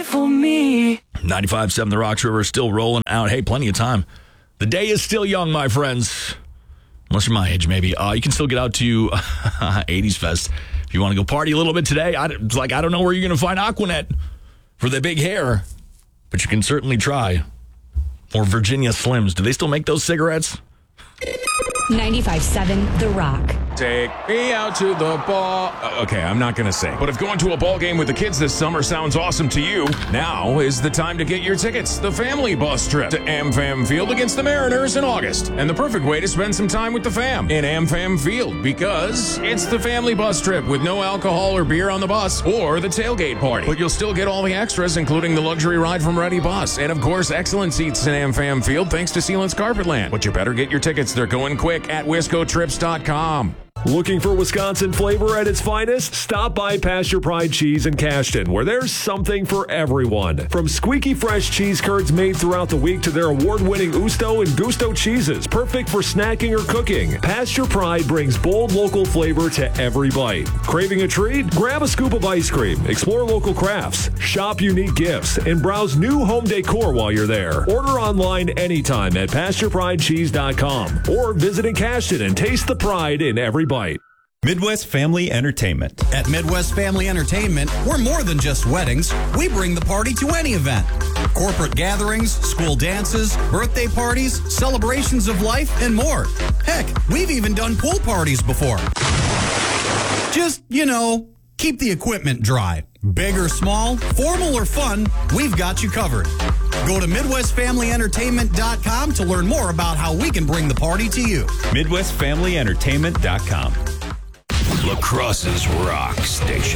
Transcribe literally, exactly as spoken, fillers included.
for me. ninety-five point seven The Rocks River is still rolling out. Hey, plenty of time. The day is still young, my friends. Unless you're my age, maybe. Uh, you can still get out to eighties Fest if you want to go party a little bit today. I, it's like, I don't know where you're going to find Aquanet for the big hair, but you can certainly try. Or Virginia Slims. Do they still make those cigarettes? ninety-five point seven The Rock. Take me out to the ball. Uh, okay, I'm not going to sing. But if going to a ball game with the kids this summer sounds awesome to you, now is the time to get your tickets. The family bus trip to AmFam Field against the Mariners in August. And the perfect way to spend some time with the fam in AmFam Field, because it's the family bus trip with no alcohol or beer on the bus or the tailgate party. But you'll still get all the extras, including the luxury ride from Ready Bus. And of course, excellent seats in AmFam Field thanks to Sealant's Carpetland. But you better get your tickets. They're going quick at wisco trips dot com. Looking for Wisconsin flavor at its finest? Stop by Pasture Pride Cheese in Cashton, where there's something for everyone. From squeaky fresh cheese curds made throughout the week to their award-winning Usto and Gusto cheeses, perfect for snacking or cooking. Pasture Pride brings bold local flavor to every bite. Craving a treat? Grab a scoop of ice cream, explore local crafts, shop unique gifts, and browse new home decor while you're there. Order online anytime at pasture pride cheese dot com or visit in Cashton and taste the pride in every bite. Midwest Family Entertainment. At Midwest Family Entertainment, we're more than just weddings. We bring the party to any event. Corporate gatherings, school dances, birthday parties, celebrations of life, and more. Heck, we've even done pool parties before. Just, you know, keep the equipment dry. Big or small, formal or fun, we've got you covered. Go to midwest family entertainment dot com to learn more about how we can bring the party to you. midwest family entertainment dot com. La Crosse's Rock Station.